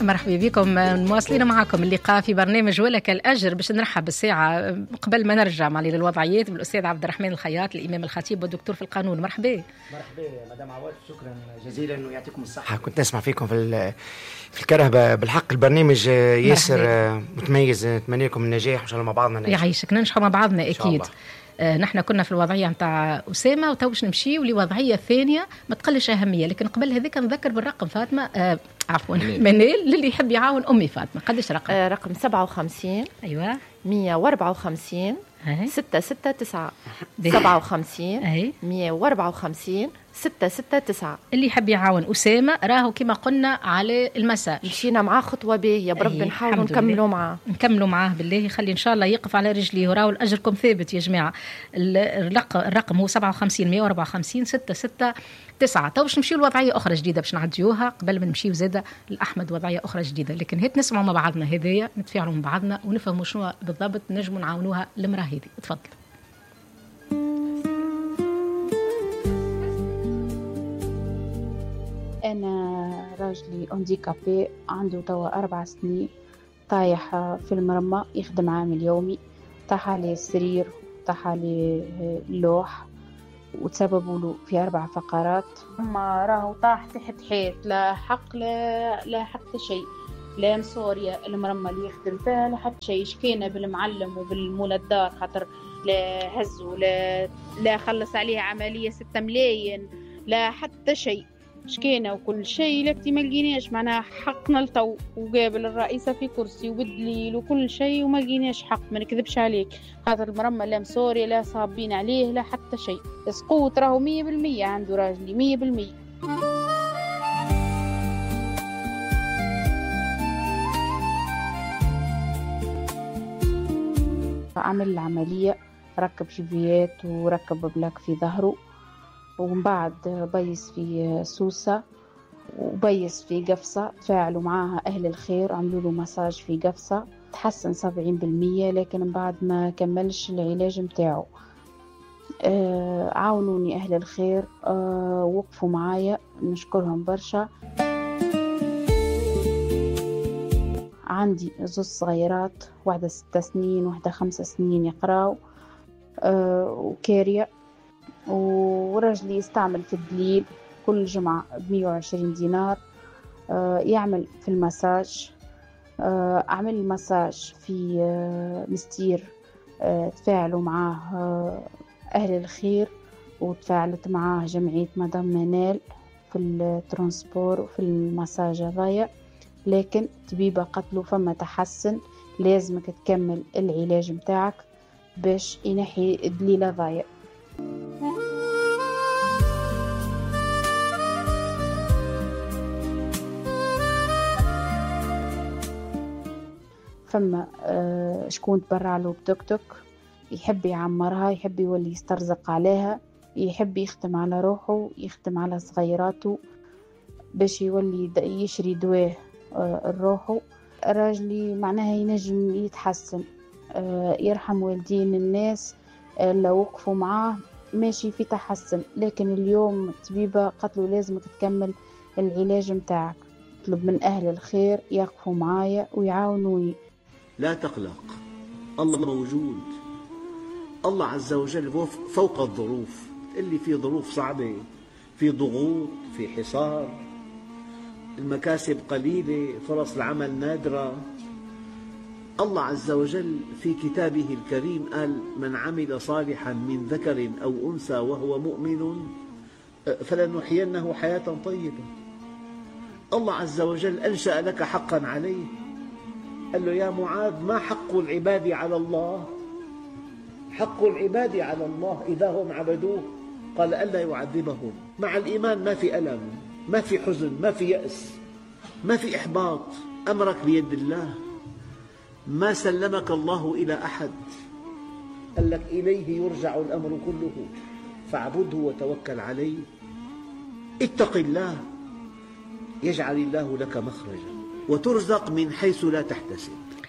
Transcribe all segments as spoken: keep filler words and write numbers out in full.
مرحبا بكم، مواصلين معكم اللقاء في برنامج ولك الأجر. باش نرحب بالساعة قبل ما نرجع معلي للوضعيات بالأستاذ عبد الرحمن الخياط، الإمام الخطيب والدكتور في القانون. مرحبا. مرحبا مدام عواد، شكرا جزيلا ويعطيكم الصحة. كنت نسمع فيكم في في الكرهبة، بالحق البرنامج ياسر متميز، نتمنى لكم النجاح وإن شاء الله مع بعضنا ننجح. يعيشك، ننجحوا مع بعضنا أكيد. آه نحن كنا في الوضعية متاع أسامة وتوش نمشي لوضعية ثانية ما تقلش أهمية، لكن قبل هذيك نذكر بالرقم فاطمة، آه عفوا منال، للي يحب يعاون أمي فاطمة. قديش رقم؟ آه رقم سبعة وخمسين أيوة مية وأربعة وخمسين ستة ستة تسعة. سبعة وخمسين مية وأربعة وخمسين ستة ستة تسعة. اللي يحب يعاون أسامة راهو كما قلنا على المساء مشينا معاه خطوة باهية برب، نحاول نكملوا معاه نكملوا معاه بالله، يخلي إن شاء الله يقف على رجليه وراهو الأجركم ثابت يا جماعة. الرقم هو سبعة وخمسين مية وأربعة وخمسين ستة ستة تسعة. تو باش نمشيو لوضعية أخرى جديدة باش نعديوها قبل ما نمشيو زادة لأحمد وضعية أخرى جديدة، لكن هيت نسمعوا مع بعضنا هذايا، نتفاعلوا مع بعضنا ونفهموا شنو بالضبط نجموا نعاونوها المرأة هذه. تفضل. أنا راجلي أنديكابي عنده توا أربع سنين، طايح في المرمى، يخدم عامل يومي، طاح عليه السرير، طاح عليه اللوح وتسببوا له في أربع فقرات. ما راهو طاح تحت حيط، لا حق لا, لا حتى شيء، لا مسوريا المرمى اللي يخدم فيها لا حتى شيء. شكينا بالمعلم وبالمولى الدار خاطر لا هز ولا لا خلص عليه عملية ستة ملايين، لا حتى شيء. شكينا وكل شيء لكتي ما لقيناش معناها حقنا لتو، وقابل الرئيسة في كرسي وبدليل وكل شيء وما لقيناش حق. ما نكذبش عليك، خاطر المرمى لا مسوري لا صابين عليه لا حتى شيء. سقوط راهو مية بالمية عنده راجلي مية بالمية. عمل العملية، ركب شفيات وركب بلاك في ظهره، ومن بعد بيس في سوسة وبيس في قفصة. تفاعلوا معاها أهل الخير، عملوا له مساج في قفصة، تحسن سبعين بالمية، لكن من بعد ما كملش العلاج متاعه. آه عاونوني أهل الخير، آه وقفوا معايا، نشكرهم برشا. عندي زوج صغيرات، واحدة ستة سنين واحدة خمسة سنين يقراو، آه وكارية. ورجلي يستعمل في الدليل كل جمعة بمية وعشرين دينار، آه يعمل في المساج، آه أعمل المساج في آه مستير. آه تفاعلوا معاه آه أهل الخير، وتفاعلت معاه جمعية مدام منال في الترانسبور وفي المساج هذايا، لكن طبيبة قتلوا فما تحسن، لازمك تكمل العلاج متاعك باش ينحي الدليل هذايا. فما آه شكون تبرع له بتوك توك، يحب يعمرها، يحب يولي يسترزق عليها، يحب يختم على روحه، يختم على صغيراته باش يولي يشري دواه آه الروحه. راجلي معناها ينجم يتحسن، آه يرحم والدين الناس اللي وقفوا معاه، ماشي في تحسن. لكن اليوم طبيبة قتلوا لازمك تكمل العلاج متاعك. اطلب من أهل الخير يقفوا معايا ويعاونوني. لا تقلق، الله موجود. الله عز وجل فوق الظروف. اللي في ظروف صعبة، في ضغوط، في حصار، المكاسب قليلة، فرص العمل نادرة. الله عز وجل في كتابه الكريم قال: من عمل صالحا من ذكر أو أنثى وهو مؤمن فلنحيينه حياة طيبة. الله عز وجل أنشأ لك حقا عليه، قال له: يا معاذ، ما حق العباد على الله؟ حق العباد على الله إذا هم عبدوه قال: ألا يعذبهم. مع الإيمان ما في ألم، ما في حزن، ما في يأس، ما في إحباط. أمرك بيد الله، ما سلمك الله إلى أحد، قال لك: إليه يرجع الأمر كله فاعبده وتوكل عليه. اتق الله يجعل الله لك مخرجا وترزق من حيث لا تحتسب.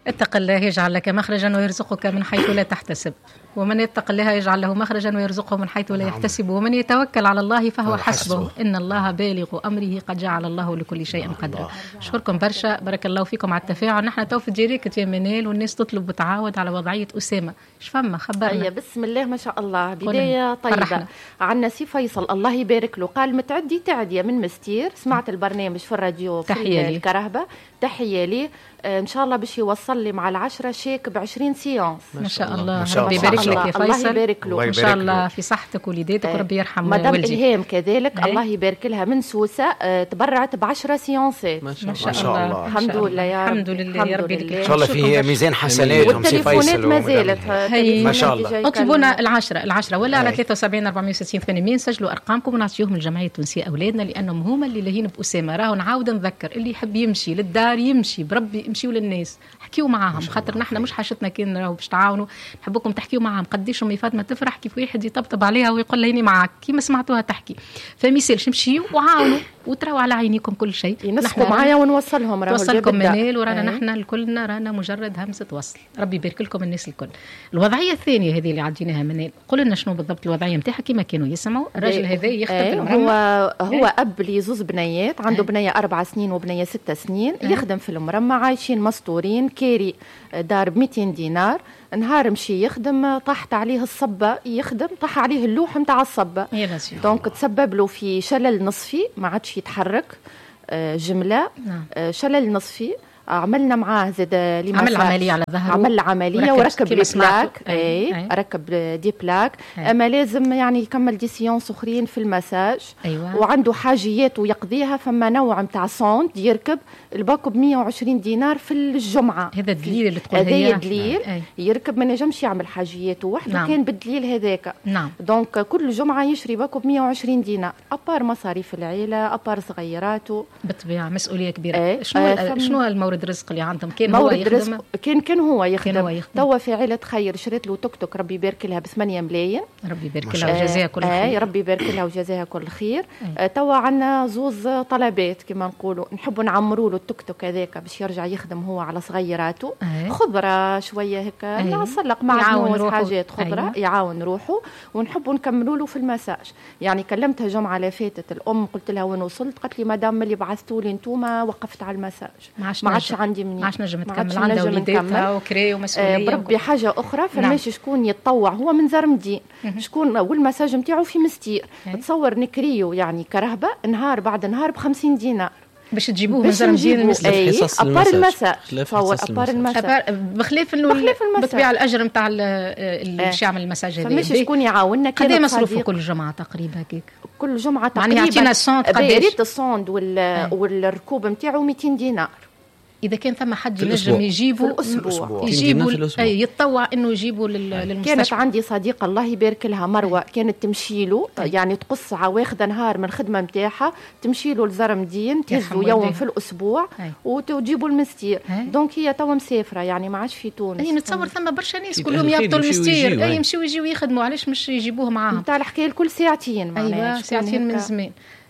اتق الله يجعل لك مخرجا ويرزقك من حيث لا تحتسب، ومن يتق الله يجعل له مخرجا ويرزقه من حيث لا يحتسب، ومن يتوكل على الله فهو حسبه، إن الله بالغ أمره قد جعل الله لكل شيء قدرا. أشكركم برشا، بارك الله فيكم على التفاعل. نحن تو في ديريكت يا منال والناس تطلب وتعاود على وضعية أسامة، ايش فما خبرنا؟ بسم الله ما شاء الله، بداية طيبة. عنا سي فيصل الله يبارك له، قال متعدي تعدية من مستير، سمعت البرنامج في الراديو في الكرهبة، تحية لي. ان شاء الله باش يوصل لي مع العشرة شيك بعشرين سيونس. ما شاء الله، ربي يبارك لك يا فيصل. الله يبارك له ان شاء الله في صحتك وليداتك، اه. وربي يرحم مدام والديك. الهام كذلك اه. الله يبارك لها من سوسه، اه تبرعت بعشرة سيونسات. ما شاء, ما شاء الله. الحمد لله يا رب. الحمد لله يا ربي لك ان شاء الله في ميزان حسناتهم سي فيصل. ما زالت ما شاء الله. اطلبونا العشرة العشرة ولا على ثلاثة وسبعين أربعمية وستين ثمانمية، سجلوا ارقامكم ونعطيوهم الجمعيه التونسيه اولادنا، لانهم هما اللي لاهين باسامه. راهو نعاود نذكر اللي يحب يمشي للدار يمشي بربي، يمشيو للناس حكيوا معاهم، خاطر نحن مش حاجتنا كان راهو باش تعاونوا، نحبكم تحكيوا معاهم. قديش امي فاطمه تفرح كيف واحد يطبطب عليها ويقول لها هيني معاك كيما سمعتوها تحكي، فميسالش نمشيوا وعاونوا وتراو على عينيكم كل شيء. ينسقوا معايا ونوصلهم، راهو توصلكم منال ورانا نحن الكلنا رانا مجرد همزه وصل. ربي يبارك لكم الناس الكل. الوضعيه الثانيه هذه اللي عديناها منال، قول لنا شنو بالضبط الوضعيه نتاعها كيما كانوا يسمعوا. الراجل هذا يخدم في المرمى، هو هو اب لي زوز بنيات، عنده بنيه اربع سنين وبنيه ست سنين، يخدم في المرمى، عايشين مستورين، كيري دار ب مئتين دينار. نهار مشي يخدم طاحت عليه الصبة، يخدم طاح عليه اللوح متاع الصبة، دونك تسبب له في شلل نصفي، ما عادش يتحرك جملة. شلل نصفي. عملنا معاه زاد عمل عملية على ظهره، عمل عملية وركب لي بلاك. اي, أي. ركب دي بلاك. أي. اما لازم يعني يكمل دي سيونس اخرين في المساج. أيوة. وعنده حاجيات ويقضيها، فما نوع متاع سوند يركب الباكو ب مئة وعشرين دينار في الجمعة. هذا الدليل اللي تقول هي هذا الدليل. يركب ما نجمش يعمل حاجياته وحده. نعم. كان بالدليل هذاك. نعم. دونك كل جمعة يشري باكو ب مئة وعشرين دينار، ابار مصاريف العيلة، ابار صغيراته. بالطبيعة مسؤولية كبيرة. أي. شنو آه شنو المورد الرزق اللي عندهم؟ كان هو يخدم؟ كان كان هو يخدم. توا في عيلة خير شريت له توك توك، ربي يبارك لها بثمانية ملايين. ربي يبارك لها وجزاها كل خير. آه ربي يبارك لها وجزاها كل خير. آه توا عندنا زوز طلبات كما نقولوا، نحبوا نعمروا له التوك توك هذاك باش يرجع يخدم هو على صغيراته. آه. خضرة شوية هيك، نسلق معه حاجات خضرة. أيوة. يعاون روحه، ونحبوا نكملوا له في المساج. يعني كلمتها جمعة اللي فاتت الأم، قلت لها وين وصلت؟ قالت لي مدام اللي بعثتوا لي انتوما وقفت على المساج، ما عادش عندي مني، ما عادش نجم تكمل، عندها وليداتها وكري ومسؤوليه. آه بربي حاجه اخرى، فماشي. نعم. شكون يتطوع، هو من زرمدين، شكون والمساج نتاعو في مستير. تصور نكريو يعني كرهبه نهار بعد نهار ب خمسين دينار باش تجيبوه من زرمدين المساج. ابار المساج، تصور ابار المساج، بخلاف انه بطبيعه الاجر نتاع اللي باش يعمل المساج هذا. فماشي شكون يعاوننا. قد ايه مصروفه كل جمعه تقريبا هكاك؟ كل جمعه تقريبا يعني يعطينا الصوند قداش؟ بريت الصوند والركوب نتاعو مئتين دينار. إذا كان ثم حد ينجم يجيبوا الأسبوع، يجيبوا أي يتطوع إنه يجيبوا للمستشفى. كانت عندي صديقة الله يبارك لها مروة، كانت تمشي له يعني تقص واخدة نهار من الخدمة نتاعها، تمشي له لزرمدين تهزوا يوم في الأسبوع وتجيبوا المستير. دونك هي توا مسافرة يعني ما عادش في تونس. أي نتصور ثم برشا ناس كلهم يهبطوا المستير، أي يمشوا يجيوا يخدموا، علاش مش يجيبوه معاهم؟ نتاع الحكاية الكل ساعتين. أيوة ساعتين من زمان.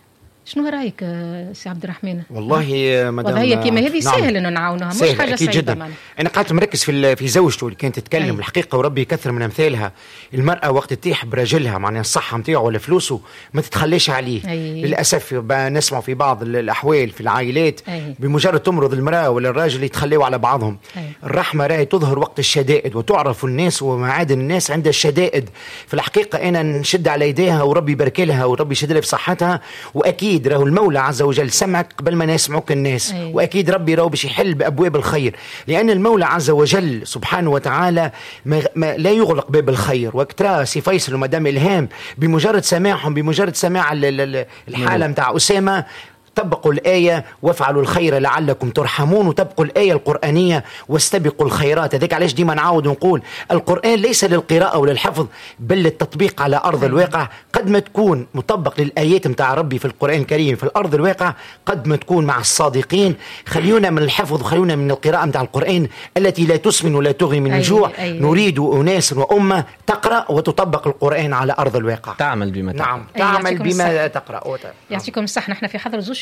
شنو رايك سي عبد الرحمن؟ والله مدام وضعيه كيما هذه سهل انه نعاونها، مش حاجه صعبه جدا. انا قاعد مركز في في زوجته اللي كانت تتكلم. أي. الحقيقه وربي يكثر من امثالها. المراه وقت تطيح براجلها معناها الصحه نتاعو ولا فلوسه ما تتخليش عليه. أي. للاسف نسمع في بعض الاحوال في العائلات. أي. بمجرد تمرض المراه ولا الراجل يتخلوا على بعضهم. أي. الرحمه راهي تظهر وقت الشدائد، وتعرف الناس ومعادن الناس عند الشدائد. في الحقيقه انا نشد على يديها وربي يبارك لها وربي يشد لها في صحتها، واكيد راهو المولى عز وجل سمعك قبل ما يسمعوك الناس. أيوة. وأكيد ربي راهو باش يحل بأبواب الخير، لأن المولى عز وجل سبحانه وتعالى ما ما لا يغلق باب الخير. وقت ترى سي فيصل ومدام إلهام بمجرد سماعهم بمجرد سماع الحالة متاع أسامة طبقوا الآية وافعلوا الخير لعلكم ترحمون، وتبقوا الآية القرآنية واستبقوا الخيرات. هذيك علاش ديما نعاود ونقول القرآن ليس للقراءة وللحفظ بل للتطبيق على أرض الواقع. قد ما تكون مطبق للآيات متاع ربي في القرآن الكريم في الأرض الواقع، قد ما تكون مع الصادقين. خليونا من الحفظ وخليونا من القراءة متاع القرآن التي لا تسمن ولا تغني من الجوع. أي أي نريد أناس وأمة تقرأ وتطبق القرآن على أرض الواقع، تعمل بما نعم تعمل بما تقرأ. يعطيكم الصحة. نحن في حضر زوج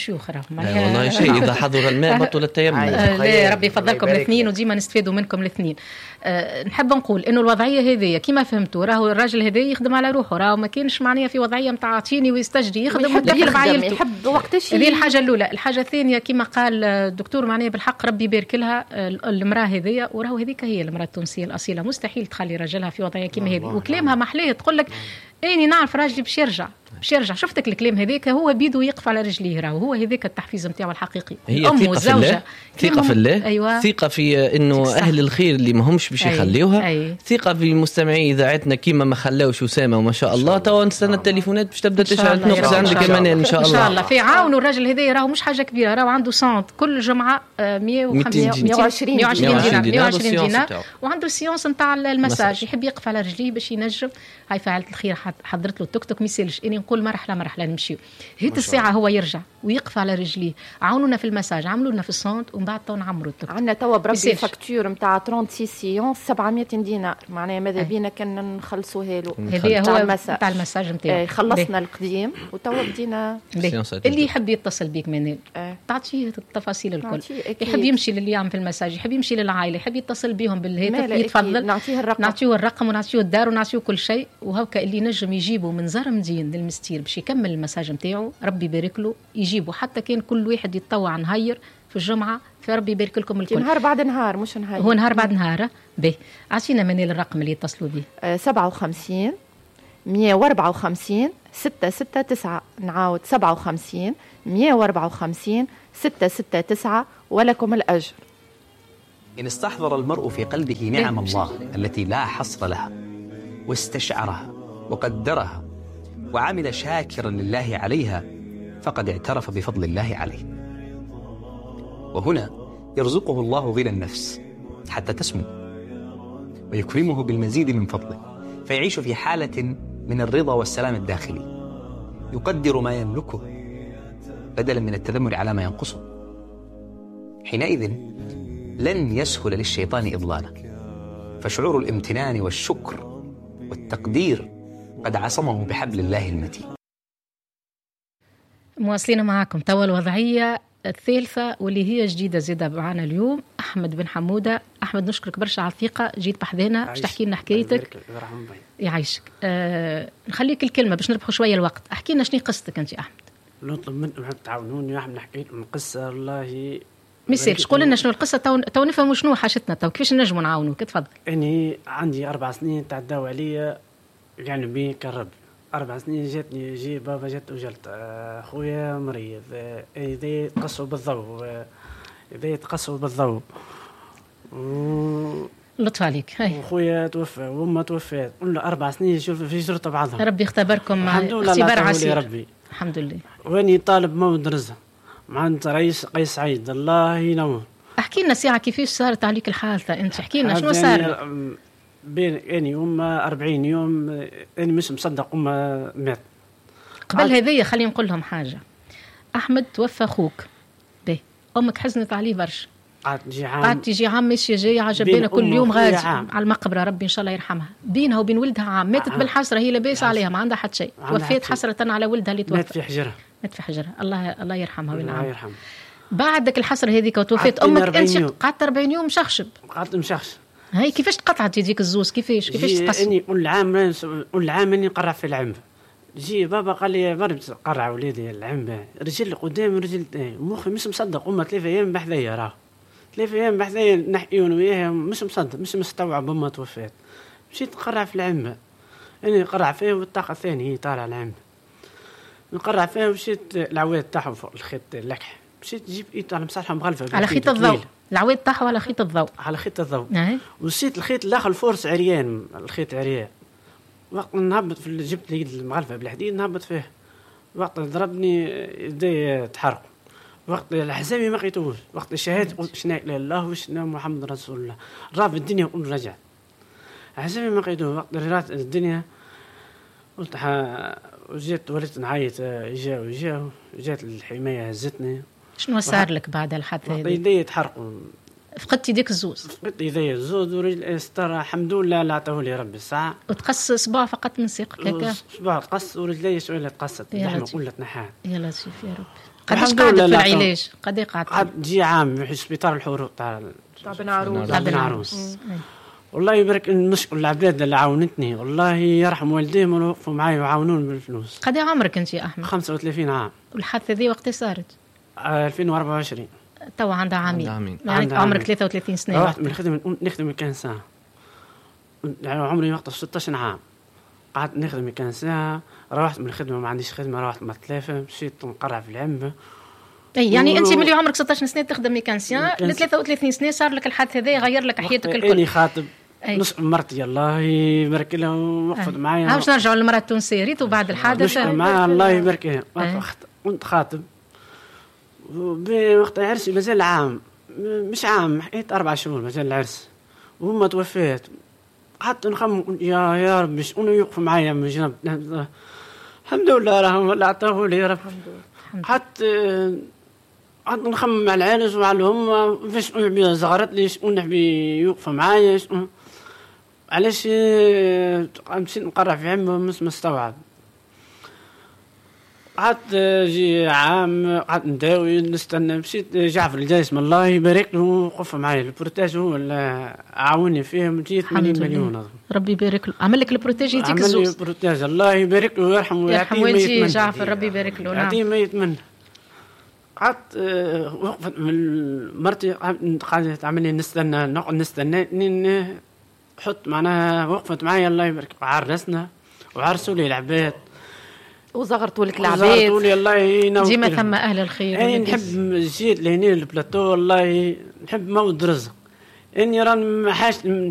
الشيوخ راهم والله شيء إذا حضر الماء بطل التيمم. لا ربي يفضلكم الاثنين وديما نستفيدوا منكم الاثنين. أه نحب نقول انه الوضعيه هذه كما فهمتوا راهو الراجل هذا يخدم على روحه، راهو ما كانش معنيه في وضعيه نتاع عطيني ويستجري يخدم ويدير بعائلته، يحب وقتاش. هذه الحاجه الاولى. الحاجه الثانيه كما قال الدكتور معناه بالحق ربي يبارك لها المراه هذه، وراهو هذيك هي المراه التونسيه الاصيله، مستحيل تخلي راجلها في وضعيه كما هذه. وكلامها محليه تقول لك اني نعرف راجلي باش يرجع باش يرجع. شفتك الكلام هذاك هو بيدو يقف على رجليه، راهو هو هذاك التحفيز نتاعو الحقيقي. هي ثقة في الله، ثقة في الله، أيوة. ثقة في انه اهل الخير اللي ما همش باش يخليوها. أي. ثقة في مستمعي اذاعتنا كيما ما خلاوش اسامه وما شاء الله. تو نستنى التليفونات باش تبدا تشعل تنقص عندك كمان ان شاء الله. ان شاء الله في عاونوا الراجل هذا، راهو مش حاجه كبيره، راهو عنده سونت كل جمعه مية وخمسين مية وعشرين دينار مية وعشرين دينار، وعنده السيونس نتاع المساج يحب يقف على رجليه باش ينجم. هاي فعلت الخير حضرت له التوك توك، ما يسالش اني نقول مرحله مرحله نمشيو هيت الساعه هو يرجع ويقف على رجليه. عاونونا في المساج، عملوا لنا في الصوت، ومن بعد تو نعمروا التوك توك. عندنا توا بربي فاكتور نتاع ثلاثة وستين سيونس سبعمية دينار، معناها ماذا بينا كان نخلصوها له. هذه هو نتاع المساج نتاعو. خلصنا القديم وتوا بدينا. اللي يحب يتصل بيك منال تعطيه التفاصيل الكل، يحب يمشي للي يعمل في المساج، يحب يمشي للعائله، يحب يتصل بهم بالهاتف يتفضل، نعطيه الرقم نعطيه الرقم ونعطيه الدار ونعطيه كل شيء. وهكا اللي نجم يجيبه من زهر مدين للمستير باش يكمل المساج نتاعو ربي يبارك له يجيبه. حتى كان كل واحد يتطوع نهير في الجمعه فربي يبارك لكم الكل. نهار بعد نهار مش نهار، هو نهار بعد نهار. به عطينا منال الرقم اللي يتصلوا به. أه سبعة وخمسين مية وأربعة وخمسين ستة ستة تسعة. نعاود سبعة وخمسين مية وأربعة وخمسين ستة ستة تسعة ولكم الأجر. إن استحضر المرء في قلبه نعم الله التي لا حصر لها واستشعرها وقدرها وعمل شاكرا لله عليها فقد اعترف بفضل الله عليه. وهنا يرزقه الله غنى النفس حتى تسمو ويكرمه بالمزيد من فضله، فيعيش في حالة من الرضا والسلام الداخلي، يقدر ما يملكه بدلا من التذمر على ما ينقصه. حينئذ لن يسهل للشيطان إضلاله، فشعور الامتنان والشكر والتقدير قد عصمه بحبل الله المتين. مواصلين معكم توا الوضعية الثالثة واللي هي جديدة زيادة معنا اليوم. أحمد بن حمودة. أحمد نشكرك برشا على الثقة، جيت بحذانا باش تحكي لنا حكايتك. يعيشك. أه نخليك الكلمة باش نربحوا شوية الوقت. احكي لنا شنو قصتك أنت أحمد؟ نطلب منكم تعاونوني واحد نحكي من قصة والله ميسالش. قول لنا شنو القصة تو تو نفهموا شنو حاجتنا تو كيفاش نجموا نعاونوك. تفضل. اني عندي أربع سنين تعداو عليا يعني بين كرب أربع سنين جاتني جي بابا جات وجلت أخويا مريض إذا يتقصوا بالضوء إذا يتقصوا بالضوء لطف عليك. هاي أخويا توفى وأمه توفات قلنا أربع سنين شوف في جرة بعضهم. ربي اختبركم مع اختبار عسير ربي. الحمد لله. واني طالب مود رزق مع أنت رئيس قيس سعيد الله ينور. احكي لنا ساعة كيفاش صارت عليك الحادثة أنت؟ احكي لنا شنو صار. بين اني أمه أربعين يوم اني مش مصدق أمه مات. قبل هذية خلينا نقول لهم حاجة. أحمد توفى أخوك به، أمك حزنت عليه برشا، قعدت تجي عام قعدت تجي عام ماشية جاية عجبنا كل يوم غازي على المقبرة ربي إن شاء الله يرحمها. بينها وبين ولدها عام ماتت عام. بالحسرة هي لاباس عليها ما عندها حد شيء، توفيت حسرة على ولدها اللي توفى مات في حجرها مات في حجرها الله الله يرحمها الله يرحمها. بعدك الحسرة هذيك وتوفيت أمك أنت قعدت أربعين يوم مشخشب. قعدت مشخشب. هاي كيفاش تقطعت يديك الزوز كيفاش كيفاش تقص؟ اني كل عام كل عام اني نقرع في العنبه. جي بابا قال لي مرة قرع وليدي العنبه رجل قدام رجل مخي مش مصدق. امه ثلاثة ايام بحذايا راه ثلاثة ايام بحذايا نحكيون وياها مش مصدق مش مستوعب امه توفات. مشيت نقرع في العنبه اني نقرع فيه والطاقه الثانيه هي طالعه العنبه نقرع فيه. ومشيت العواد تاعهم فوق الخيط اللكح مشيت جيب ايد على مساحه مغلفه على خيط الضوء. العواد تاعها على خيط الضوء على خيط الضوء. نعم. وسيت الخيط الاخر فورس عريان الخيط عريان. وقت نهبط في جبت لي المغلفه بالحديد نهبط فيه. وقت ضربني يدي تحرق. وقت الحزامي ما قيتوش. وقت الشهاده قلت شنا اله الله وشنا محمد رسول الله. راب الدنيا وقلت رجع الحزامي ما قيتوش. وقت رجعت الدنيا قلت ها وجيت وليت نعيط جا وجا جات الحمايه هزتني. شنو صار لك بعد الحادثه هذه؟ يدي يتحرقوا. فقدت يديك الزوز. فقدت يدي الزوز ورجل استرى الحمد لله لا عطاه لي ربي الساعه. وتقص صباع فقط من ساقك هكا؟ صباع تقص ورجلي شويه تقصت اللحمه كلها تنحات. يا لطيف يا رب. قداش قعدت في العلاج؟ قد قعدت؟ قعدت جي عام في سبيطار الحروق تاع تاع بن عروس. تاع بن عروس. والله يبارك نشكر العباد اللي عاونتني، والله يرحم والديهم وقفوا معي وعاونوني بالفلوس. قد عمرك انت يا احمد؟ خمسة وثلاثين عام. والحادثه ذي وقت صارت؟ ألفين وأربعة وعشرين. تو عندها عامين. عامين. يعني عمرك ثلاثة وثلاثين سنه. رحت من الخدمه نخدم مكان ساعه. يعني عمري وقت ستة عشر عام. قعدت نخدم مكان ساعه، روحت من الخدمه ما عنديش خدمه، روحت مع ثلاثه، مشيت نقرع في العمبه. اي يعني انت ملي عمرك ستة عشر سنه تخدم ميكانسيان، ل ثلاثة وثلاثين سنه صار لك الحادث هذا يغير لك حياتك الكل. اني خاطب نص مرتي الله يبارك لها وقفت معايا. باش نرجعوا للمراه التونسيه ريتو بعد الحادث معايا الله يبارك لها. كنت خاطب بوقت عرسي مازال عام، مش عام، حكيت أربع شهور مازال العرس، وهم توفيت. حتى نخمم يا يا رب شكون يوقف معايا من جنب. الحمد لله راهم اللي عطاه لي يا رب. حتى حتى نخمم على العرس وعلى هم فاش زغرت لي شكون نحبي يوقف معايا، علاش مشيت نقرع في عمه مش مستوعب. قعدت جي عام قعدت نداوي نستنى، مشيت جعفر الجايس الله يبارك له وقف معايا. البروتاج هو اللي عاوني فيه، جيت ثمانين مليون. ربي يبارك له. عمل لك البروتاج يديك الزوز. عمل لي البروتاج الله يبارك له ويرحمه ويعطيه ما يتمنى. جعفر ربي يبارك له. يعطيه ما يتمنى. قعدت وقفت من مرتي قعدت تعمل لي نستنى نقعد نستنى حط معناها وقفت معايا الله يبارك. عرسنا وعرسوا لي العباد وزغرتوا لك العباد. وزغرتوا لي الله ينور. ديما ثم اهل الخير. اي نحب جيت لهنا البلاطو والله نحب مود رزق. اني راني ما حاش